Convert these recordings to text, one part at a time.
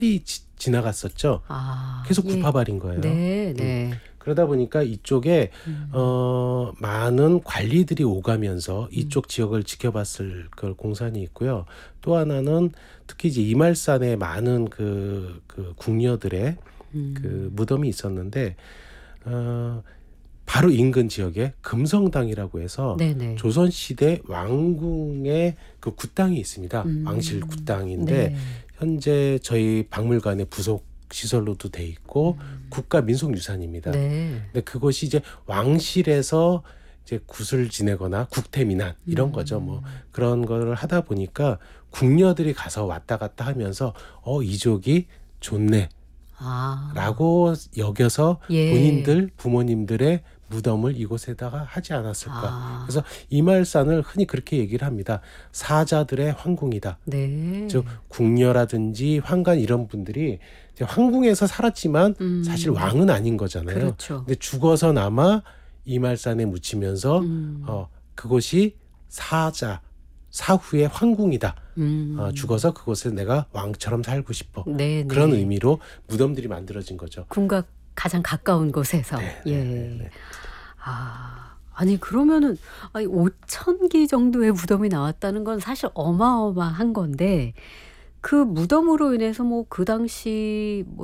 지나갔었죠. 아, 계속 예. 구파발인 거예요. 네, 네. 그러다 보니까 이쪽에 많은 관리들이 오가면서 이쪽 지역을 지켜봤을 그 공산이 있고요. 또 하나는 특히 이제 이말산에 많은 그 궁녀들의 그 무덤이 있었는데 바로 인근 지역에 금성당이라고 해서 네네. 조선시대 왕궁의 그 굿당이 있습니다. 왕실 굿당인데 네. 현재 저희 박물관의 부속 시설로도 돼 있고 국가 민속유산입니다. 네. 근데 그것이 이제 왕실에서 이제 굿을 지내거나 국태민안 이런 거죠. 뭐 그런 거를 하다 보니까 궁녀들이 가서 왔다 갔다 하면서 이족이 좋네. 아, 라고 여겨서 예. 본인들 부모님들의 무덤을 이곳에다가 하지 않았을까. 아, 그래서 이말산을 흔히 그렇게 얘기를 합니다. 사자들의 황궁이다. 네. 즉 궁녀라든지 황관 이런 분들이 이제 황궁에서 살았지만 사실 왕은 아닌 거잖아요. 그렇죠. 근데 죽어서 남아 이말산에 묻히면서 그곳이 사후의 황궁이다. 죽어서 그곳에 내가 왕처럼 살고 싶어. 네, 그런 네. 의미로 무덤들이 만들어진 거죠. 궁과 가장 가까운 곳에서. 네, 예. 네. 아, 아니 그러면은 5,000기 정도의 무덤이 나왔다는 건 사실 어마어마한 건데 그 무덤으로 인해서 뭐 그 당시 뭐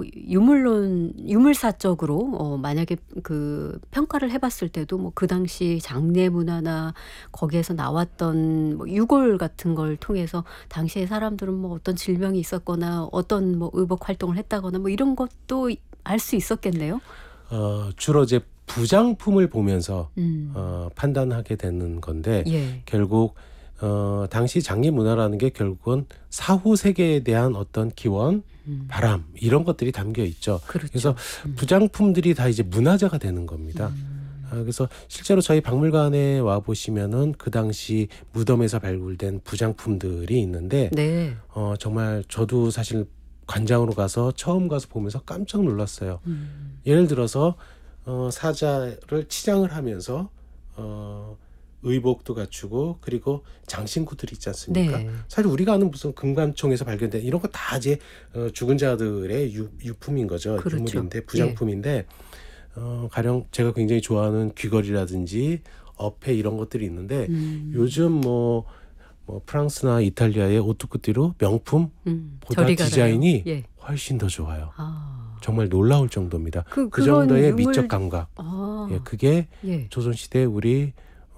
유물사적으로 만약에 그 평가를 해봤을 때도 뭐 그 당시 장례 문화나 거기에서 나왔던 뭐 유골 같은 걸 통해서 당시에 사람들은 뭐 어떤 질병이 있었거나 어떤 뭐 의복 활동을 했다거나 뭐 이런 것도 알 수 있었겠네요. 주로 이제 부장품을 보면서 음. 판단하게 되는 건데 예. 결국 당시 장례 문화라는 게 결국은 사후 세계에 대한 어떤 기원, 바람 이런 것들이 담겨 있죠. 그렇죠. 그래서 부장품들이 다 이제 문화재가 되는 겁니다. 그래서 실제로 저희 박물관에 와 보시면은 그 당시 무덤에서 발굴된 부장품들이 있는데 네. 정말 저도 사실 관장으로 가서 처음 가서 보면서 깜짝 놀랐어요. 예를 들어서 사자를 치장을 하면서 의복도 갖추고 그리고 장신구들이 있지 않습니까? 네. 사실 우리가 아는 무슨 금관총에서 발견된 이런 거 다 이제 죽은 자들의 유품인 거죠. 그렇죠. 유물인데 부장품인데 가령 제가 굉장히 좋아하는 귀걸이라든지 어패 이런 것들이 있는데 요즘 뭐 프랑스나 이탈리아의 오투쿠티로 명품보다 저리 디자인이 가나요? 예. 훨씬 더 좋아요. 아. 정말 놀라울 정도입니다. 그 그런 정도의 유물- 미적 감각. 아. 예, 그게 예. 조선시대 우리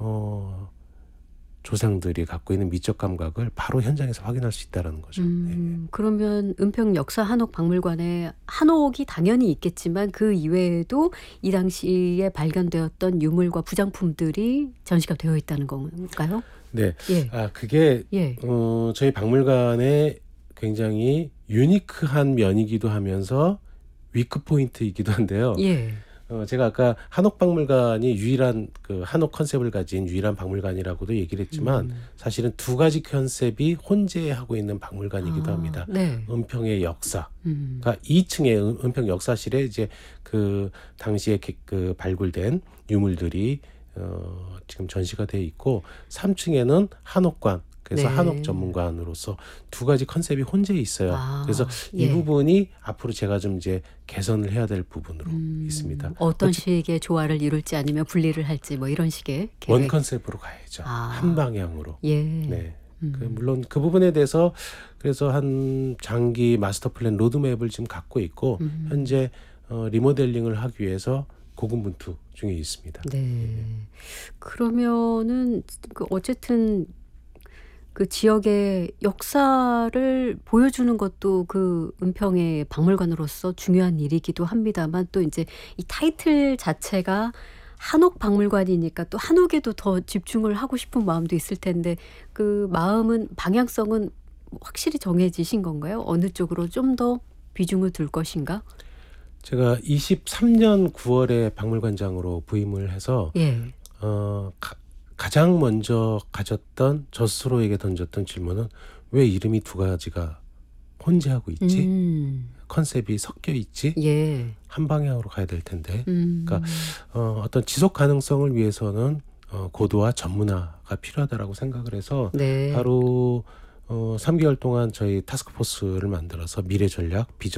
조상들이 갖고 있는 미적 감각을 바로 현장에서 확인할 수 있다는 거죠. 그러면 은평 역사 한옥 박물관에 한옥이 당연히 있겠지만 그 이외에도 이 당시에 발견되었던 유물과 부장품들이 전시가 되어 있다는 건가요? 네. 예. 그게 예. 저희 박물관의 굉장히 유니크한 면이기도 하면서 위크 포인트이기도 한데요. 예. 제가 아까 한옥박물관이 유일한 그 한옥 컨셉을 가진 유일한 박물관이라고도 얘기를 했지만 사실은 두 가지 컨셉이 혼재하고 있는 박물관이기도 합니다. 네. 은평의 역사. 그러니까 2층에 은평 역사실에 이제 그 당시에 그 발굴된 유물들이 지금 전시가 돼 있고 3층에는 한옥관. 그래서 네. 한옥 전문관으로서 두 가지 컨셉이 혼재 있어요. 그래서 이 예. 부분이 앞으로 제가 좀 이제 개선을 해야 될 부분으로 있습니다. 어떤 식의 조화를 이룰지 아니면 분리를 할지 뭐 이런 식의 계획. 원 컨셉으로 가야죠. 아. 한 방향으로. 예. 네. 물론 그 부분에 대해서 그래서 한 장기 마스터 플랜 로드맵을 지금 갖고 있고 현재 리모델링을 하기 위해서 고군분투 중에 있습니다. 네. 그러면은 어쨌든 그 지역의 역사를 보여주는 것도 그 은평의 박물관으로서 중요한 일이기도 합니다만 또 이제 이 타이틀 자체가 한옥 박물관이니까 또 한옥에도 더 집중을 하고 싶은 마음도 있을 텐데 그 마음은 방향성은 확실히 정해지신 건가요? 어느 쪽으로 좀 더 비중을 둘 것인가? 제가 23년 9월에 박물관장으로 부임을 해서 예. 가장 먼저 가졌던 저 스스로에게 던졌던 질문은 왜 이름이 두 가지가 혼재하고 있지? 컨셉이 섞여 있지? 예. 한 방향으로 가야 될 텐데. 그러니까 어떤 지속 가능성을 위해서는 고도와 전문화가 필요하다라고 생각을 해서 네. 바로 3개월 동안 저희 타스크포스를 만들어서 미래 전략, 비전